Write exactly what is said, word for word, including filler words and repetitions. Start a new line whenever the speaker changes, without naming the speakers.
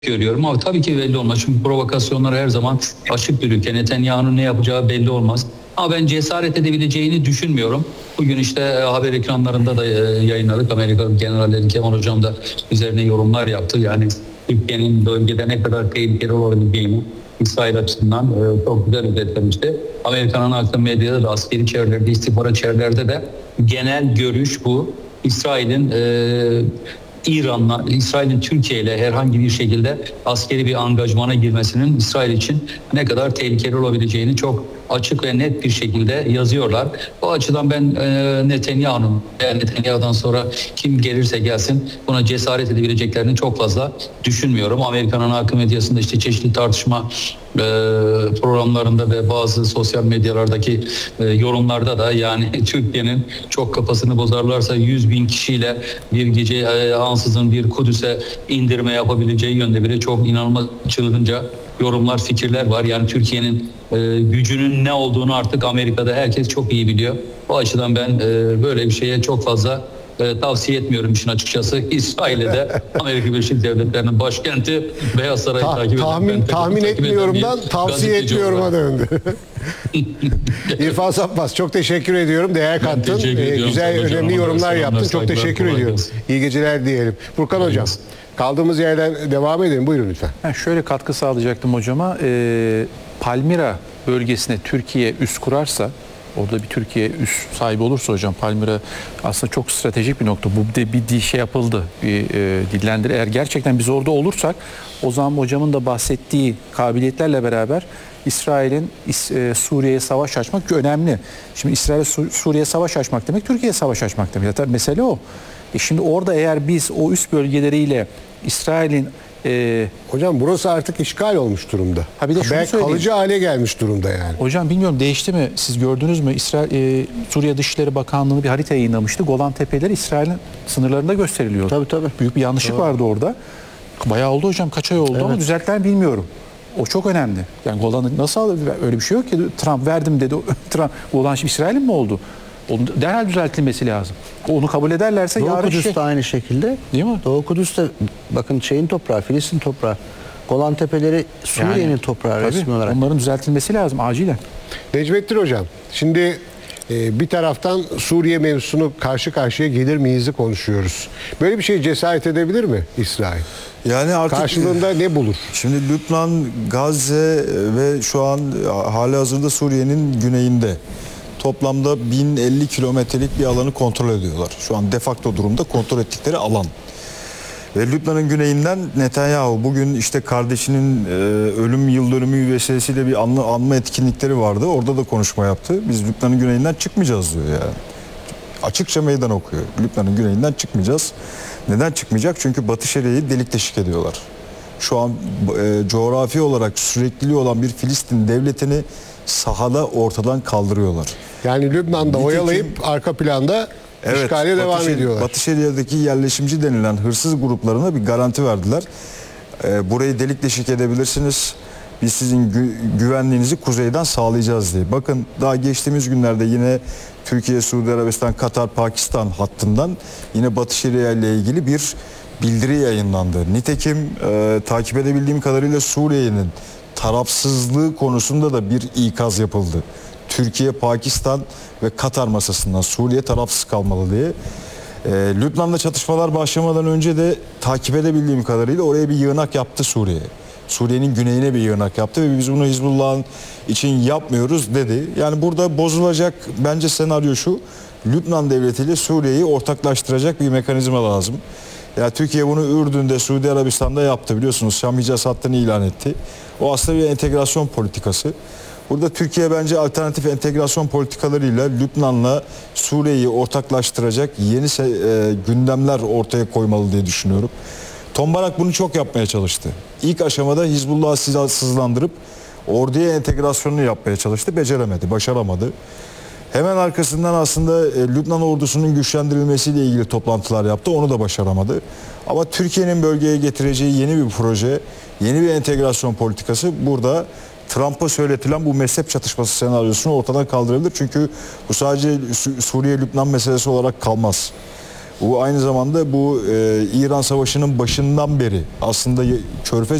görüyorum ama tabii ki belli olmaz. Çünkü provokasyonlar her zaman açık bir ülke. Netanyahu'nun ne yapacağı belli olmaz. Ama ben cesaret edebileceğini düşünmüyorum. Bugün işte haber ekranlarında da yayınladık. Amerika generalleri Kemal Hocam da üzerine yorumlar yaptı. Yani Türkiye'nin bölgede ne kadar tehlikeli olabileceğini İsrail açısından çok güzel özetlemişti. Amerika'nın akım medyada da askeri çevrelerde, istihbarat çevrelerde de genel görüş bu. İsrail'in e, İran'la, İsrail'in Türkiye ile herhangi bir şekilde askeri bir angajmana girmesinin İsrail için ne kadar tehlikeli olabileceğini çok açık ve net bir şekilde yazıyorlar. O açıdan ben e, Netanyahu'nun, yani Netanyahu'dan sonra kim gelirse gelsin buna cesaret edebileceklerini çok fazla düşünmüyorum. Amerika'nın akım medyasında işte çeşitli tartışma e, programlarında ve bazı sosyal medyalardaki e, yorumlarda da yani Türkiye'nin çok kafasını bozarlarsa yüz bin kişiyle bir gece e, ansızın bir Kudüs'e indirme yapabileceği yönde bile çok inanılmaz çılgınca yorumlar, fikirler var. Yani Türkiye'nin e, gücünün ne olduğunu artık Amerika'da herkes çok iyi biliyor. O açıdan ben e, böyle bir şeye çok fazla e, tavsiye etmiyorum işin açıkçası. İsrail'e de Amerika Birleşik Devletleri'nin başkenti Beyaz Saray'ı
Ta-
takip eden.
tahmin, tahmin etmiyorumdan tavsiye etmiyorum'a döndü. İrfan Sappaz, çok teşekkür ediyorum. Değer kattın. Ee, güzel, önemli yorumlar yaptın. Çok teşekkür ediyorum. İyi geceler diyelim. Furkan Hocam, kaldığımız yerden devam edelim. Buyurun lütfen.
Ben şöyle katkı sağlayacaktım hocama. Ee, Palmira bölgesine Türkiye üs kurarsa, orada bir Türkiye üs sahibi olursa hocam, Palmira aslında çok stratejik bir nokta. Bu de bir şey yapıldı, bir e, dillendiri. Eğer gerçekten biz orada olursak, o zaman hocamın da bahsettiği kabiliyetlerle beraber İsrail'in e, Suriye'ye savaş açmak önemli. Şimdi İsrail'e Su- Suriye'ye savaş açmak demek, Türkiye'ye savaş açmak demek. Zaten mesele o. E şimdi orada eğer biz o üst bölgeleriyle İsrail'in e,
Hocam burası artık işgal olmuş durumda.
Ha bir de şunu
Belki
söyleyeyim.
kalıcı hale gelmiş durumda yani.
Hocam bilmiyorum değişti mi? Siz gördünüz mü? İsrail e, Suriye Dışişleri Bakanlığı bir harita yayınlamıştı. Golan Tepeleri İsrail'in sınırlarında gösteriliyor.
Tabii tabii.
Büyük bir yanlışlık
Tabii.
vardı orada. Bayağı oldu hocam. Kaç ay oldu
Evet.
ama düzeltler bilmiyorum. O çok önemli. Yani Golan'ı nasıl aldı? Öyle bir şey yok ki. Trump verdim dedi. Trump, Golan şimdi İsrail'in mi oldu? Onun derhal düzeltilmesi lazım. Onu kabul ederlerse
Doğu
yarın
Kudüs
şey...
de aynı şekilde.
Değil mi?
Doğu Kudüs de bakın şeyin toprağı, Filistin toprağı. Golan Tepeleri Suriye'nin
Yani,
toprağı
tabii,
resmi olarak.
onların düzeltilmesi lazım acilen.
Necmettin Hocam, şimdi e, bir taraftan Suriye mevzusunu karşı karşıya gelir miyiz'i konuşuyoruz. Böyle bir şey cesaret edebilir mi İsrail?
Yani artık
Karşılığında ne bulur?
şimdi Lübnan, Gazze ve şu an halihazırda Suriye'nin güneyinde toplamda bin elli kilometrelik bir alanı kontrol ediyorlar. Şu an de facto durumda kontrol ettikleri alan. Ve Lübnan'ın güneyinden Netanyahu bugün işte kardeşinin e, ölüm yıl dönümü vesilesiyle bir anma, anma etkinlikleri vardı. Orada da konuşma yaptı. Biz Lübnan'ın güneyinden çıkmayacağız diyor yani. Açıkça meydan okuyor. Lübnan'ın güneyinden çıkmayacağız. Neden çıkmayacak? Çünkü Batı Şeria'yı delik deşik ediyorlar. Şu an e, coğrafi olarak sürekliliği olan bir Filistin devletini sahada ortadan kaldırıyorlar.
Yani Lübnan'da
Nitekim-
oyalayıp arka planda işgale devam
Batı Şeri-
ediyorlar.
Batı Şeria'daki yerleşimci denilen hırsız gruplarına bir garanti verdiler. Ee, burayı delik deşik edebilirsiniz. Biz sizin gü- güvenliğinizi kuzeyden sağlayacağız diye. Bakın daha geçtiğimiz günlerde yine Türkiye, Suudi Arabistan, Katar, Pakistan hattından yine Batı Şeria ile ilgili bir bildiri yayınlandı. Nitekim e, takip edebildiğim kadarıyla Suriye'nin tarafsızlığı konusunda da bir ikaz yapıldı. Türkiye, Pakistan ve Katar masasından Suriye tarafsız kalmalı diye. Ee, Lübnan'da çatışmalar başlamadan önce de takip edebildiğim kadarıyla oraya bir yığınak yaptı Suriye. Suriye'nin güneyine bir yığınak yaptı ve biz bunu Hizbullah'ın için yapmıyoruz dedi. Yani burada bozulacak bence senaryo şu: Lübnan devletiyle Suriye'yi ortaklaştıracak bir mekanizma lazım. Ya Türkiye bunu Ürdün'de, Suudi Arabistan'da yaptı, biliyorsunuz. Şam Hicaz hattını ilan etti. O aslında bir entegrasyon politikası. Burada Türkiye bence alternatif entegrasyon politikalarıyla Lübnan'la Suriye'yi ortaklaştıracak yeni e, gündemler ortaya koymalı diye düşünüyorum. Tombarak bunu çok yapmaya çalıştı. İlk aşamada Hizbullah'ı sızlandırıp orduya entegrasyonunu yapmaya çalıştı. Beceremedi, başaramadı. Hemen arkasından aslında e, Lübnan ordusunun güçlendirilmesiyle ilgili toplantılar yaptı. Onu da başaramadı. Ama Türkiye'nin bölgeye getireceği yeni bir proje, yeni bir entegrasyon politikası burada Trump'a söyletilen bu mezhep çatışması senaryosunu ortadan kaldırabilir. Çünkü bu sadece Suriye-Lübnan meselesi olarak kalmaz. Bu aynı zamanda bu e, İran Savaşı'nın başından beri aslında Körfez